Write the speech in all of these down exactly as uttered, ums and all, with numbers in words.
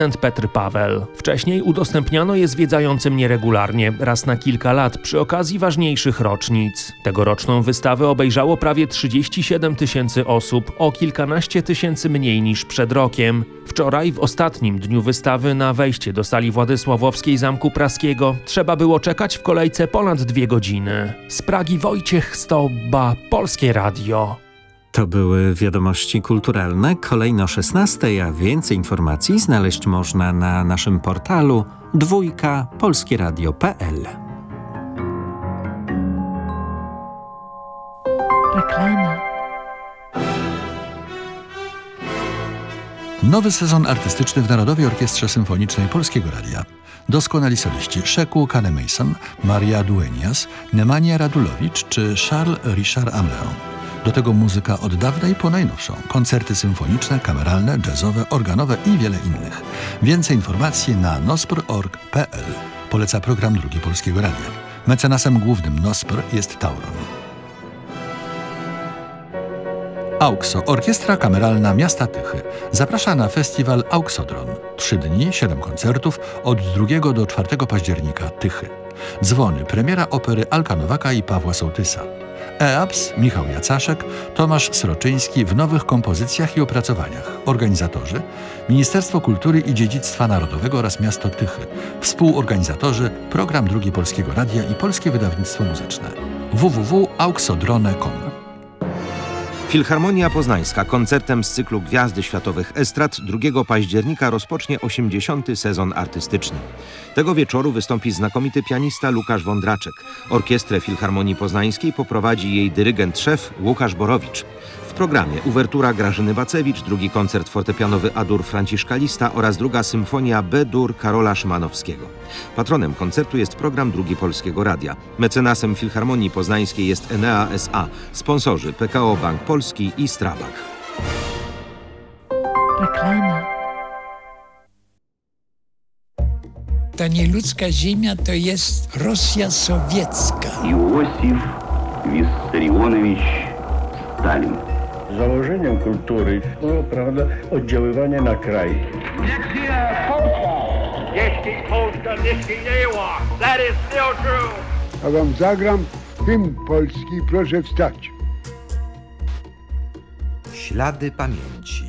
Petr Paweł. Wcześniej udostępniano je zwiedzającym nieregularnie, raz na kilka lat, przy okazji ważniejszych rocznic. Tegoroczną wystawę obejrzało prawie trzydzieści siedem tysięcy osób, o kilkanaście tysięcy mniej niż przed rokiem. Wczoraj, w ostatnim dniu wystawy, na wejście do sali Władysławowskiej Zamku Praskiego trzeba było czekać w kolejce ponad dwie godziny. Z Pragi Wojciech Stobba, Polskie Radio. To były wiadomości kulturalne. Kolejno szesnastej, a więcej informacji znaleźć można na naszym portalu dwójka polskieradio kropka p l. Reklama. Nowy sezon artystyczny w Narodowej Orkiestrze Symfonicznej Polskiego Radia. Doskonali soliści Sheku Kane-Mason, Maria Dueñas, Nemanja Radulowicz czy Charles Richard Amelin. Do tego muzyka od dawnej po najnowszą. Koncerty symfoniczne, kameralne, jazzowe, organowe i wiele innych. Więcej informacji na nospr kropka org kropka p l. Poleca program Drugi Polskiego Radia. Mecenasem głównym Nospr jest Tauron. AUKSO, Orkiestra Kameralna Miasta Tychy, zaprasza na festiwal Auksodron. Trzy dni, siedem koncertów od drugiego do czwartego października. Tychy. Dzwony, premiera opery Alka Nowaka i Pawła Sołtysa. E A P S, Michał Jacaszek, Tomasz Sroczyński w nowych kompozycjach i opracowaniach. Organizatorzy Ministerstwo Kultury i Dziedzictwa Narodowego oraz Miasto Tychy. Współorganizatorzy Program Drugi Polskiego Radia i Polskie Wydawnictwo Muzyczne. w w w kropka auksodrone kropka com. Filharmonia Poznańska koncertem z cyklu Gwiazdy Światowych Estrad drugiego października rozpocznie osiemdziesiąty sezon artystyczny. Tego wieczoru wystąpi znakomity pianista Łukasz Wądraczek. Orkiestrę Filharmonii Poznańskiej poprowadzi jej dyrygent szef Łukasz Borowicz. W programie uwertura Grażyny Bacewicz, drugi koncert fortepianowy A-dur Franciszka Lista oraz druga symfonia B-dur Karola Szymanowskiego. Patronem koncertu jest program Drugi Polskiego Radia. Mecenasem Filharmonii Poznańskiej jest Enea S A. Sponsorzy P K O Bank Polski i Strabag. Reklama. Ta nieludzka ziemia to jest Rosja sowiecka. Iosif Wissarionowicz Stalin. Założeniem kultury było, prawda, oddziaływanie na kraj. Niech żyje Polska! Jeśli Polska nie istniała, that is still true. A wam zagram hymn polski, proszę wstać. Ślady pamięci.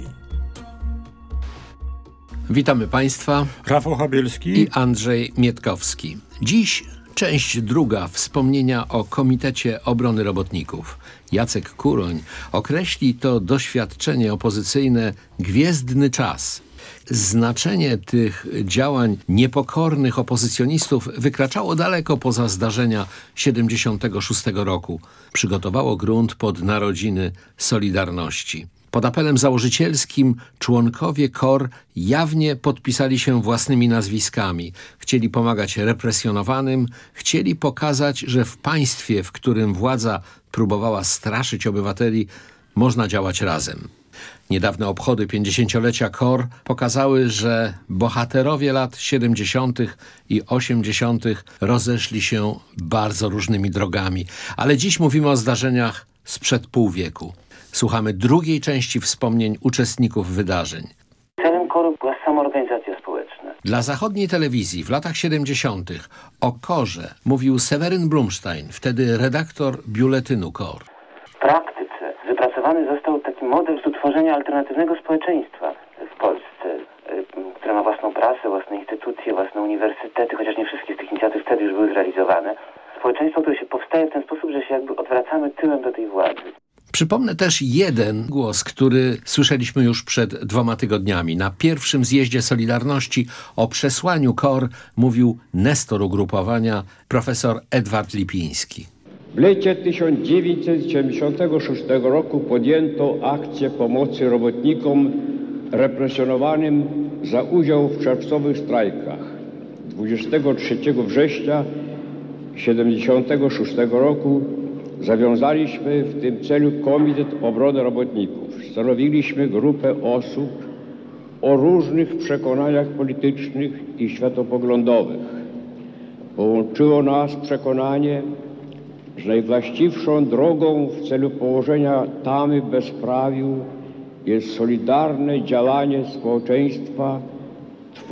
Witamy Państwa. Rafał Habielski i Andrzej Mietkowski. Dziś część druga wspomnienia o Komitecie Obrony Robotników. Jacek Kuroń określi to doświadczenie opozycyjne gwiezdny czas. Znaczenie tych działań niepokornych opozycjonistów wykraczało daleko poza zdarzenia siedemdziesiątego szóstego roku. Przygotowało grunt pod narodziny Solidarności. Pod apelem założycielskim członkowie K O R jawnie podpisali się własnymi nazwiskami. Chcieli pomagać represjonowanym, chcieli pokazać, że w państwie, w którym władza próbowała straszyć obywateli, można działać razem. Niedawne obchody pięćdziesięciolecia K O R pokazały, że bohaterowie lat siedemdziesiątych i osiemdziesiątych rozeszli się bardzo różnymi drogami. Ale dziś mówimy o zdarzeniach sprzed pół wieku. Słuchamy drugiej części wspomnień uczestników wydarzeń. Celem K O R była samoorganizacja społeczna. Dla zachodniej telewizji w latach siedemdziesiątych o K O R-ze mówił Seweryn Blumstein, wtedy redaktor biuletynu K O R. W praktyce wypracowany został taki model utworzenia alternatywnego społeczeństwa w Polsce, które ma własną prasę, własne instytucje, własne uniwersytety, chociaż nie wszystkie z tych inicjatyw wtedy już były zrealizowane. Społeczeństwo, które się powstaje w ten sposób, że się jakby odwracamy tyłem do tej władzy. Przypomnę też jeden głos, który słyszeliśmy już przed dwoma tygodniami. Na pierwszym zjeździe Solidarności o przesłaniu K O R mówił nestor ugrupowania, profesor Edward Lipiński. W lecie tysiąc dziewięćset siedemdziesiątego szóstego roku podjęto akcję pomocy robotnikom represjonowanym za udział w czerwcowych strajkach. dwudziestego trzeciego września siedemdziesiątego szóstego roku zawiązaliśmy w tym celu Komitet Obrony Robotników. Stanowiliśmy grupę osób o różnych przekonaniach politycznych i światopoglądowych. Połączyło nas przekonanie, że najwłaściwszą drogą w celu położenia tamy bezprawiu jest solidarne działanie społeczeństwa